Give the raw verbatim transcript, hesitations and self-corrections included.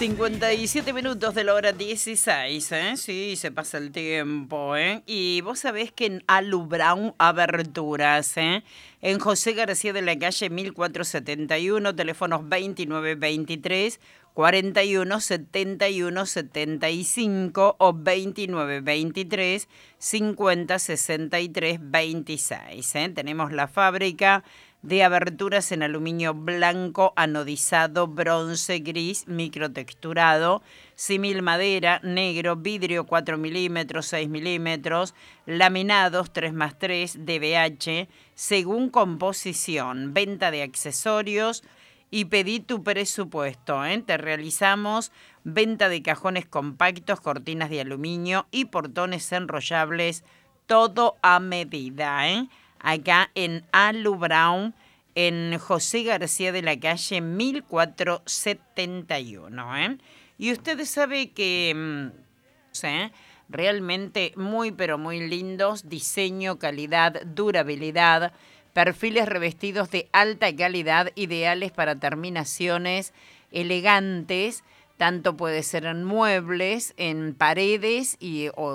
cincuenta y siete minutos de la hora dieciséis, ¿eh? Sí, se pasa el tiempo, ¿eh? Y vos sabés que en Alu Brown Aberturas, ¿eh? En José García de la Calle mil cuatrocientos setenta y uno, teléfonos veintinueve veintitrés, cuarenta y uno setenta y uno setenta y cinco o veintinueve veintitrés, cincuenta sesenta y tres veintiséis, ¿eh? Tenemos la fábrica de aberturas en aluminio blanco, anodizado, bronce, gris, microtexturado, símil madera, negro, vidrio cuatro milímetros, seis milímetros, laminados tres más tres, D B H, según composición, venta de accesorios y pedí tu presupuesto, ¿eh? Te realizamos venta de cajones compactos, cortinas de aluminio y portones enrollables, todo a medida, ¿eh? Acá en Alu Brown, en José García de la Calle mil cuatrocientos setenta y uno, ¿eh? Y usted sabe que, ¿sí?, realmente muy pero muy lindos, diseño, calidad, durabilidad, perfiles revestidos de alta calidad, ideales para terminaciones elegantes, tanto puede ser en muebles, en paredes y o